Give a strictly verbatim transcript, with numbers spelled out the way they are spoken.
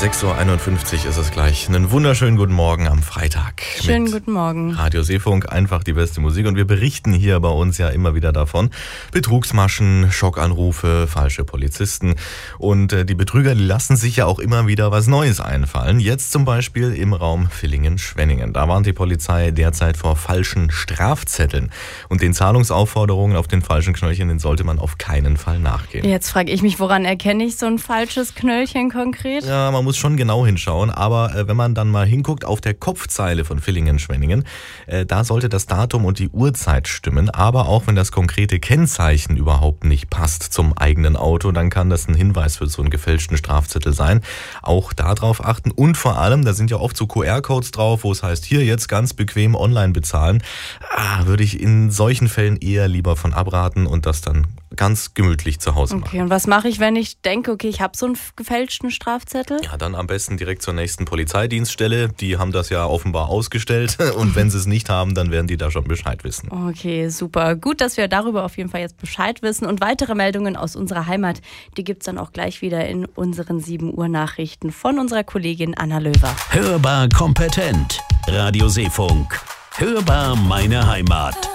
sechs Uhr einundfünfzig ist es gleich. Einen wunderschönen guten Morgen am Freitag. Schönen guten Morgen. Radio Seefunk, einfach die beste Musik. Und wir berichten hier bei uns ja immer wieder davon. Betrugsmaschen, Schockanrufe, falsche Polizisten. Und äh, die Betrüger, die lassen sich ja auch immer wieder was Neues einfallen. Jetzt zum Beispiel im Raum Villingen-Schwenningen. Da warnt die Polizei derzeit vor falschen Strafzetteln. Und den Zahlungsaufforderungen auf den falschen Knöllchen, den sollte man auf keinen Fall nachgehen. Jetzt frage ich mich, woran erkenne ich so ein falsches Knöllchen konkret? Ja, man muss schon genau hinschauen, aber äh, wenn man dann mal hinguckt auf der Kopfzeile von Villingen-Schwenningen, äh, da sollte das Datum und die Uhrzeit stimmen, aber auch wenn das konkrete Kennzeichen überhaupt nicht passt zum eigenen Auto, dann kann das ein Hinweis für so einen gefälschten Strafzettel sein. Auch darauf achten und vor allem, da sind ja oft so Q R-Codes drauf, wo es heißt, hier jetzt ganz bequem online bezahlen, ah, würde ich in solchen Fällen eher lieber von abraten und das dann ganz gemütlich zu Hause machen. Okay, und was mache ich, wenn ich denke, okay, ich habe so einen gefälschten Strafzettel? Ja, dann am besten direkt zur nächsten Polizeidienststelle. Die haben das ja offenbar ausgestellt und wenn sie es nicht haben, dann werden die da schon Bescheid wissen. Okay, super. Gut, dass wir darüber auf jeden Fall jetzt Bescheid wissen. Und weitere Meldungen aus unserer Heimat, die gibt es dann auch gleich wieder in unseren sieben Uhr Nachrichten von unserer Kollegin Anna Löwer. Hörbar kompetent. Radio Seefunk. Hörbar meine Heimat.